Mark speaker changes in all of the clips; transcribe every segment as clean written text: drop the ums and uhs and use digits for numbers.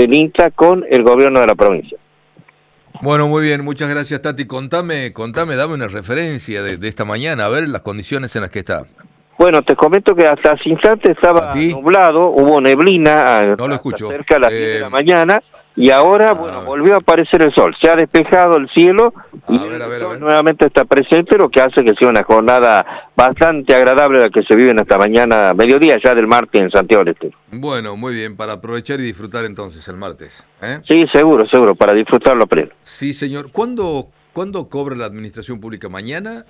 Speaker 1: del INTA con el gobierno de la provincia.
Speaker 2: Bueno, muy bien, muchas gracias, Tati. Contame, dame una referencia de esta mañana, a ver las condiciones en las que está.
Speaker 1: Bueno, te comento que hasta hace instante estaba nublado, hubo neblina
Speaker 2: no lo escucho.
Speaker 1: Cerca de las 10 de la mañana, y ahora, volvió a aparecer el sol. Se ha despejado el cielo y el sol nuevamente está presente, lo que hace que sea una jornada bastante agradable la que se vive en esta mañana, mediodía ya del martes en Santiago del Estero.
Speaker 2: Bueno, muy bien, para aprovechar y disfrutar entonces el martes.
Speaker 1: Sí, seguro, para disfrutarlo a pleno.
Speaker 2: Sí, señor. ¿Cuándo cobra la administración pública? ¿Mañana?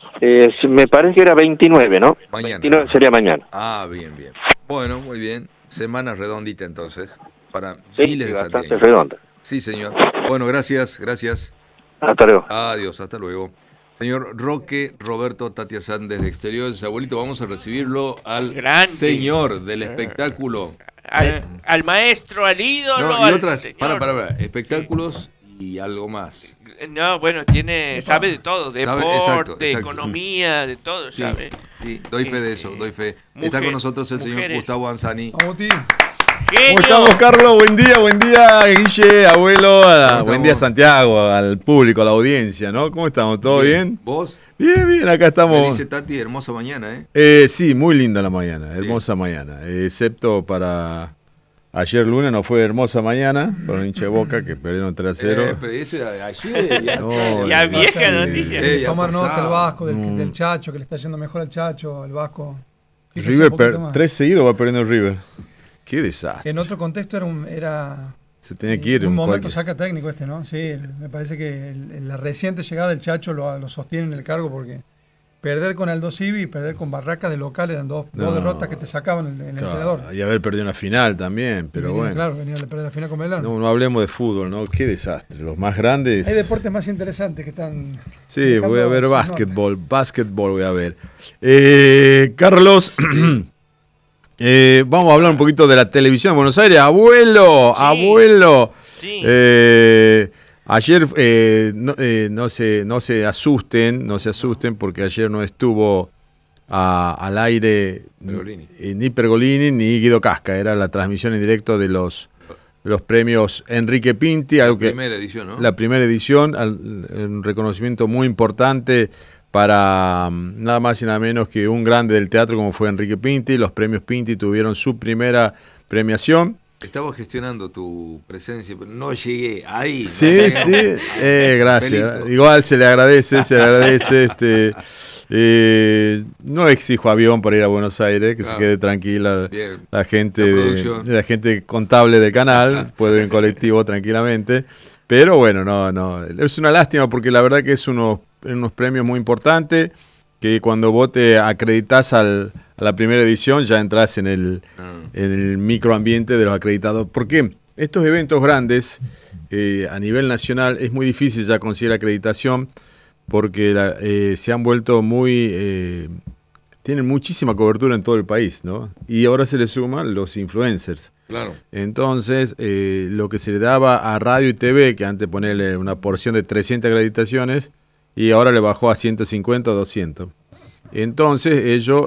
Speaker 1: Me parece que era 29, ¿no?
Speaker 2: Mañana.
Speaker 1: 29 sería mañana.
Speaker 2: Ah, bien. Bueno, muy bien. Semana redondita entonces, para
Speaker 1: sí,
Speaker 2: miles de
Speaker 1: bastante
Speaker 2: santiagueños.
Speaker 1: redonda.
Speaker 2: Sí, señor. Bueno, gracias.
Speaker 1: Hasta luego.
Speaker 2: Adiós, hasta luego. Señor Roque Roberto Tatia San desde Exteriores. Abuelito, vamos a recibirlo al señor del espectáculo.
Speaker 3: Al maestro, al ídolo.
Speaker 2: No, y otras, para, espectáculos y algo más.
Speaker 3: No, bueno, sabe de todo, deporte, exacto. Economía, de todo,
Speaker 2: sí,
Speaker 3: sabe.
Speaker 2: Sí, doy fe de eso, doy fe. Está con nosotros el señor Gustavo Anzani.
Speaker 4: ¿Cómo estamos, Carlos? Buen día, Guille, abuelo. Buen día, Santiago, al público, a la audiencia, ¿no? ¿Cómo estamos? ¿Todo bien?
Speaker 2: ¿Vos?
Speaker 4: Bien, acá estamos.
Speaker 2: Me dice Tati, hermosa mañana, ¿eh?
Speaker 4: Sí, muy linda la mañana, hermosa mañana. Excepto para... Ayer lunes no fue hermosa mañana, para un hincha de Boca que perdieron 3-0.
Speaker 2: Pero eso era ayer.
Speaker 3: Ya vieja noticia.
Speaker 5: Tomar nota el Vasco, del Chacho, que le está yendo mejor al Chacho, el Vasco.
Speaker 4: River, 3 seguidos va perdiendo el River. Qué desastre.
Speaker 5: En otro contexto era
Speaker 4: se tenía que ir.
Speaker 5: Un momento saca técnico ¿no? Sí, me parece que la reciente llegada del Chacho lo sostiene en el cargo porque perder con Aldo Civi y perder con Barraca de local eran dos derrotas que te sacaban el entrenador.
Speaker 4: Y haber perdido una final también, pero bueno.
Speaker 5: Claro, venía a perder la final con Belgrano.
Speaker 4: No hablemos de fútbol, ¿no? Qué desastre. Los más grandes...
Speaker 5: Hay deportes más interesantes que están...
Speaker 4: Sí, voy a ver básquetbol voy a ver. Carlos, vamos a hablar un poquito de la televisión de Buenos Aires. Abuelo. Sí. Ayer no se asusten porque ayer no estuvo al aire ni Pergolini ni Guido Casca. Era la transmisión en directo de los premios Enrique Pinti.
Speaker 2: Primera edición, ¿no?
Speaker 4: La primera edición, un reconocimiento muy importante para nada más y nada menos que un grande del teatro como fue Enrique Pinti. Los premios Pinti tuvieron su primera premiación.
Speaker 2: Estaba gestionando tu presencia, pero no llegué ahí.
Speaker 4: Sí, gracias. Igual se le agradece. No exijo avión para ir a Buenos Aires, que se quede tranquila la gente contable del canal, puede ir en colectivo tranquilamente. Pero bueno, no. Es una lástima porque la verdad que es unos premios muy importantes, que cuando vos te acreditas a la primera edición ya entras en el microambiente de los acreditados. Porque estos eventos grandes a nivel nacional es muy difícil ya conseguir acreditación porque se han vuelto tienen muchísima cobertura en todo el país, ¿no? Y ahora se le suman los influencers.
Speaker 2: Claro.
Speaker 4: Entonces, lo que se le daba a radio y TV, que antes ponerle una porción de 300 acreditaciones, y ahora le bajó a 150 o 200. Entonces ellos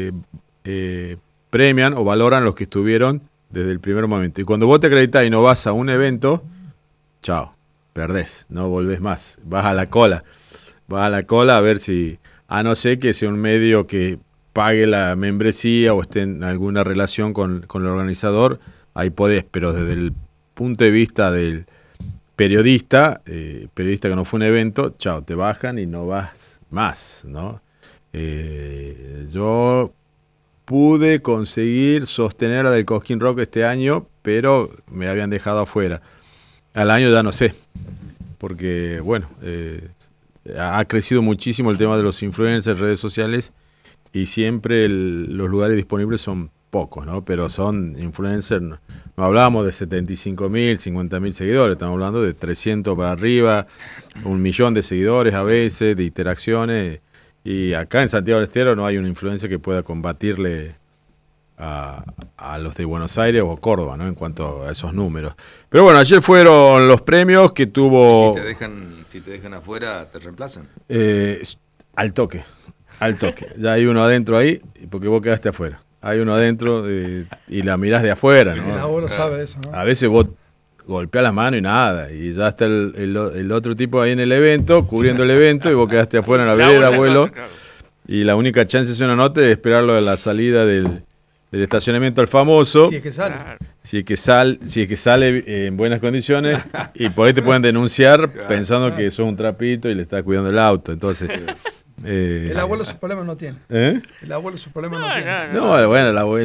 Speaker 4: premian o valoran los que estuvieron desde el primer momento. Y cuando vos te acreditás y no vas a un evento, chao, perdés, no volvés más. Vas a la cola a ver si, a no ser que sea un medio que pague la membresía o esté en alguna relación con el organizador, ahí podés, pero desde el punto de vista del periodista que no fue un evento, chao, te bajan y no vas más, ¿no? Yo pude conseguir sostener la del Cosquín Rock este año, pero me habían dejado afuera. Al año ya no sé, porque bueno, ha crecido muchísimo el tema de los influencers, redes sociales, y siempre los lugares disponibles son pocos, ¿no? Pero son influencers, no hablábamos de 75.000, 50.000 seguidores, estamos hablando de 300 para arriba, 1.000.000 de seguidores a veces, de interacciones, y acá en Santiago del Estero no hay una influencia que pueda combatirle a los de Buenos Aires o Córdoba, ¿no? En cuanto a esos números. Pero bueno, ayer fueron los premios que tuvo...
Speaker 2: Si te dejan afuera, ¿te reemplazan?
Speaker 4: Al toque. Ya hay uno adentro ahí, porque vos quedaste afuera. Hay uno adentro y la mirás de afuera, ¿no?
Speaker 5: El abuelo sabe eso, ¿no?
Speaker 4: A veces vos golpea las manos y nada. Y ya está el otro tipo ahí en el evento, cubriendo el evento, y vos quedaste afuera en la vereda, abuelo. Y la única chance es una nota de esperarlo a la salida del estacionamiento al famoso.
Speaker 5: Si es que sale.
Speaker 4: Si es que sale en buenas condiciones, y por ahí te pueden denunciar pensando que sos un trapito y le estás cuidando el auto. Entonces...
Speaker 5: el abuelo sus problemas no tiene.
Speaker 4: ¿Eh?
Speaker 5: El abuelo sus problemas no tiene.
Speaker 4: No, bueno, el